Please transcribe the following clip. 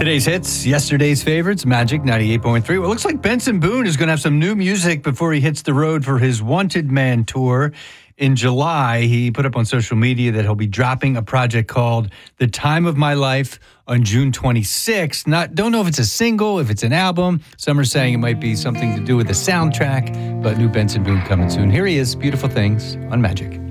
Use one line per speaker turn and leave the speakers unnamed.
Today's hits, yesterday's favorites, Magic 98.3. Well, it looks like Benson Boone is going to have some new music before he hits the road for his Wanted Man tour. In July, he put up on social media that he'll be dropping a project called The Time of My Life on June 26th. Don't know if it's a single, if it's an album. Some are saying it might be something to do with the soundtrack, but new Benson Boone coming soon. Here he is, Beautiful Things on Magic.